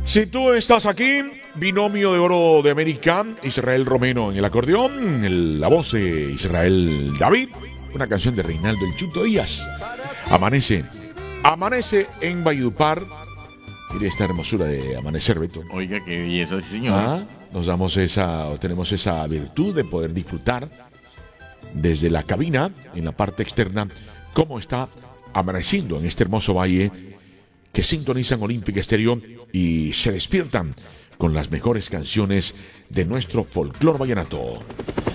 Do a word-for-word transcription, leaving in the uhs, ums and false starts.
Si tú estás aquí, binomio de oro de América, Israel Romero en el acordeón, el- la voz de Israel David, una canción de Reinaldo El Chuto Díaz. Amanece, amanece en Valledupar. Mire esta hermosura de amanecer, Beto. Oiga, qué belleza, sí, señor. Ah, nos damos esa, tenemos esa virtud de poder disfrutar desde la cabina, en la parte externa, cómo está amaneciendo en este hermoso valle que sintonizan Olímpica Estéreo y se despiertan con las mejores canciones de nuestro folclor vallenato.